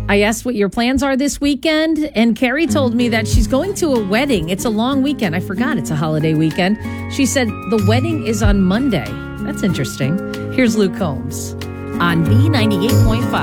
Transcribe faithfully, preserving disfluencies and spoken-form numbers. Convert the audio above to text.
I asked what your plans are this weekend, and Carrie told me that she's going to a wedding. It's a long weekend. I forgot it's a holiday weekend. She said the wedding is on Monday. That's interesting. Here's Luke Combs on B ninety-eight point five.